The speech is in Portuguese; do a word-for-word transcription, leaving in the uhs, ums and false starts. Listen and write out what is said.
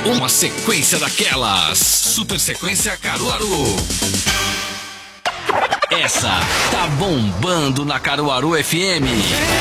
Uma sequência daquelas. Super sequência Caruaru. Essa tá bombando na Caruaru F M.